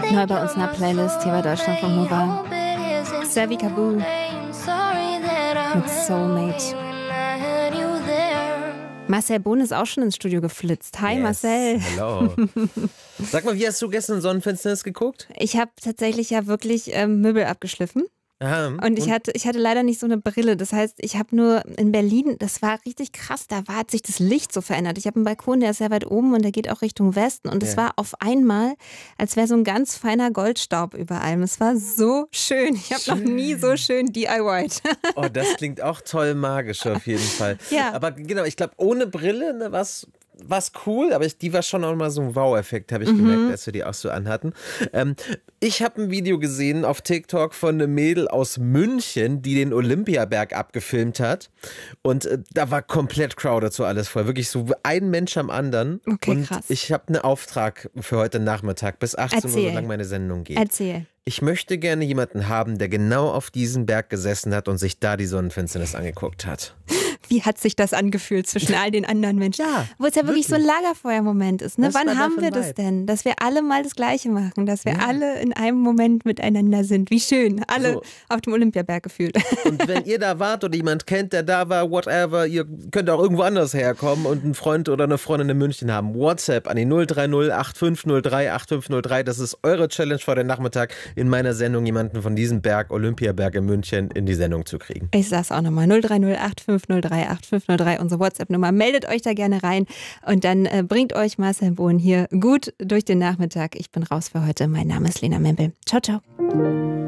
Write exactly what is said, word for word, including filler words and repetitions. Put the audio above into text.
Neu bei uns in der Playlist hier bei Deutschland von Nova. Servi Kaboo mit Soulmate. Marcel Bohn ist auch schon ins Studio geflitzt. Hi yes, Marcel. Hallo. Sag mal, wie hast du gestern Sonnenfinsternis geguckt? Ich habe tatsächlich ja wirklich ähm, Möbel abgeschliffen. Aha, und ich hatte, ich hatte leider nicht so eine Brille. Das heißt, ich habe nur in Berlin, das war richtig krass, da war, hat sich das Licht so verändert. Ich habe einen Balkon, der ist sehr weit oben und der geht auch Richtung Westen. Und es ja. war auf einmal, als wäre so ein ganz feiner Goldstaub über allem. Es war so schön. Ich habe noch nie so schön D I Y'd. Oh, das klingt auch toll magisch auf jeden Fall. Ja. Aber genau, ich glaube, ohne Brille, ne, was... Was cool, aber ich, die war schon auch mal so ein Wow-Effekt, habe ich mhm. gemerkt, als wir die auch so anhatten. Ähm, ich habe ein Video gesehen auf TikTok von einem Mädel aus München, die den Olympiaberg abgefilmt hat. Und äh, da war komplett Crowd dazu alles voll. Wirklich so ein Mensch am anderen. Okay, und krass. Ich habe einen Auftrag für heute Nachmittag bis achtzehn Erzähl. Uhr, solange meine Sendung geht. Erzähl. Ich möchte gerne jemanden haben, der genau auf diesem Berg gesessen hat und sich da die Sonnenfinsternis angeguckt hat. Wie hat sich das angefühlt zwischen all den anderen Menschen? Ja, wo es ja wirklich, wirklich so ein Lagerfeuer-Moment ist. Ne? Das Wann haben wir das denn? Dass wir alle mal das Gleiche machen, dass wir ja. alle in einem Moment miteinander sind. Wie schön, alle so. Auf dem Olympiaberg gefühlt. Und wenn ihr da wart oder jemand kennt, der da war, whatever, ihr könnt auch irgendwo anders herkommen und einen Freund oder eine Freundin in München haben. WhatsApp an die null drei null acht fünf null drei acht fünf null drei. Das ist eure Challenge vor den Nachmittag, in meiner Sendung jemanden von diesem Berg, Olympiaberg in München, in die Sendung zu kriegen. Ich sag's auch nochmal, null drei null acht fünf null drei acht fünf null drei, unsere WhatsApp-Nummer. Meldet euch da gerne rein und dann äh, bringt euch Marcel Bohn hier gut durch den Nachmittag. Ich bin raus für heute. Mein Name ist Lena Mempel. Ciao, ciao.